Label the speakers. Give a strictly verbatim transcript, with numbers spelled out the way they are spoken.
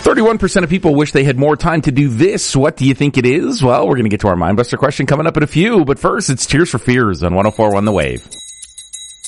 Speaker 1: thirty-one percent of people wish they had more time to do this. What do you think it is? Well, we're going to get to our Mindbuster question coming up in a few, but first it's Tears for Fears on one oh four point one The Wave.